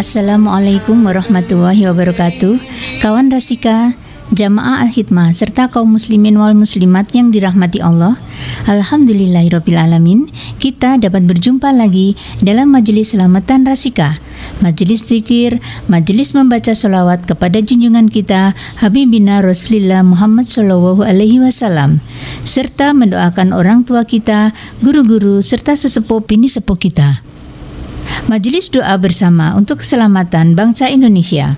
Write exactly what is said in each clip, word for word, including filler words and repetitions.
Assalamualaikum warahmatullahi wabarakatuh. Kawan Rasika, Jamaah Al-Hikmah serta kaum muslimin wal muslimat yang dirahmati Allah, alhamdulillahirabbil alamin, kita dapat berjumpa lagi dalam majelis selamatan Rasika, majelis zikir, majelis membaca sholawat kepada junjungan kita Habibina Rasulullah Muhammad Shallallahu Alaihi Wasallam, serta mendoakan orang tua kita, guru-guru serta sesepuh bini sepuh kita. Majelis doa bersama untuk keselamatan bangsa Indonesia.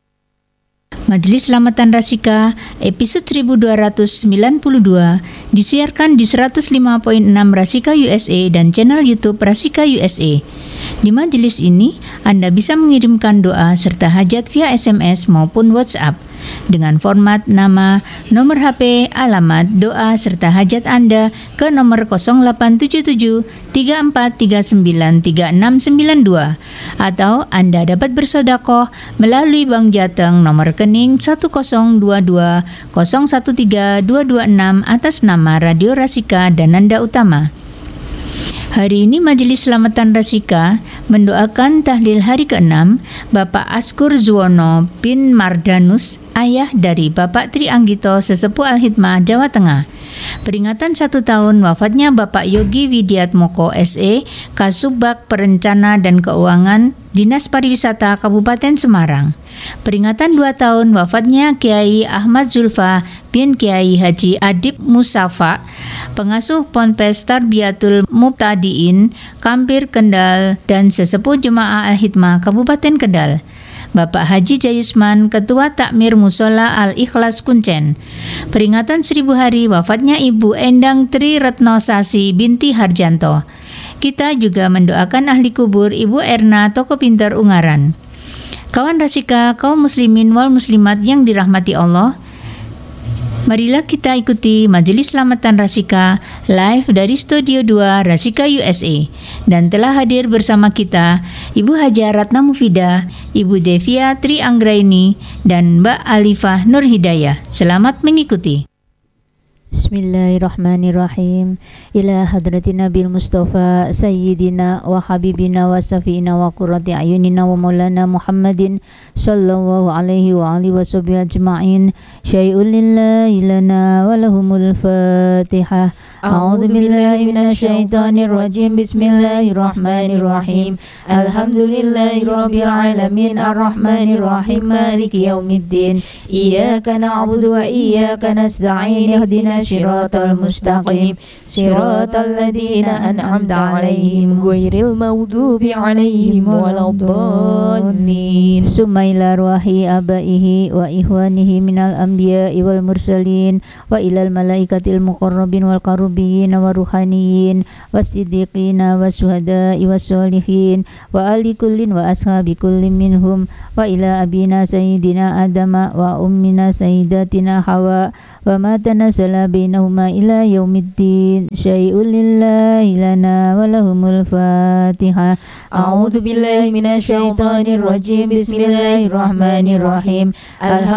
Majelis Selamatan Rasika episode seribu dua ratus sembilan puluh dua disiarkan di seratus lima koma enam Rasika U S A dan channel YouTube Rasika U S A. Di majelis ini, Anda bisa mengirimkan doa serta hajat via S M S maupun WhatsApp dengan format nama, nomor H P, alamat, doa serta hajat Anda ke nomor nol delapan tujuh tujuh tiga empat tiga sembilan tiga enam sembilan dua, atau Anda dapat bersedekah melalui Bank Jateng nomor rekening satu nol dua dua nol satu tiga dua dua enam atas nama Radio Rasika dan Nanda Utama. Hari ini Majelis Selamatan Rasika mendoakan tahlil hari keenam Bapak Askur Zuwono bin Mardanus, ayah dari Bapak Tri Anggito Sesepuh Al-Hikmah Jawa Tengah. Peringatan satu tahun wafatnya Bapak Yogi Widiatmoko S E, Kasubag Perencana dan Keuangan, Dinas Pariwisata Kabupaten Semarang. Peringatan dua tahun wafatnya Kiai Ahmad Zulfa bin Kiai Haji Adib Musafa, pengasuh Ponpes Tarbiyatul Mubtadiin, Kampir Kendal, dan sesepuh Jemaah Al-Hikmah Kabupaten Kendal. Bapak Haji Jayusman, Ketua Takmir Musola Al-Ikhlas Kuncen. Peringatan seribu hari wafatnya Ibu Endang Tri Retno Sasi binti Harjanto. Kita juga mendoakan ahli kubur Ibu Erna Toko Pinter Ungaran. Kawan Rasika, kaum muslimin wal muslimat yang dirahmati Allah, marilah kita ikuti Majelis Selamatan Rasika live dari Studio dua Rasika U S A. Dan telah hadir bersama kita Ibu Haja Ratna Mufidah, Ibu Devia Tri Anggraini, dan Mbak Alifah Nur Hidayah. Selamat mengikuti. Bismillahirrahmanirrahim. Ila hadrati Nabil Mustafa Sayyidina wa Habibina wa Safina wa Qurrati Ayunina wa Maulana Muhammadin Sallallahu alaihi wa alihi wa sahbihi ajma'in. Syai'un lillahi lana wa lahumul fatihah. A'udhu billahi minasyaitanir rajim. Bismillahirrahmanirrahim. Alhamdulillahi rabbil alamin. Ar-Rahmanirrahim. Maliki yaumiddin. Iyyaka na'budu wa iyyaka nasta'in. Ihdina Shiratal mustaqim, Shiratal ladina an'amta alaihim, Ghairil maghdubi alaihim waladdallin. Sumaila ruhi abaihi wa ihwanihi minal anbiya'i wal mursalin, wa ilal malaikatil muqarrabin wal karubiyyin wa ruhaniyin, was siddiqina was syuhada'i was sholihin, wa ali kullin wa ashabi kullin minhum, wa ila abina sayyidina Adama wa ummina sayyidatina Hawa, wa ma tanazzala bainahuma ila yaumiddin. Syai'un lillahi lana wa lahumul fatihah. A'udzu billahi minasyaitonir rajim. Bismillahirrahmanirrahim.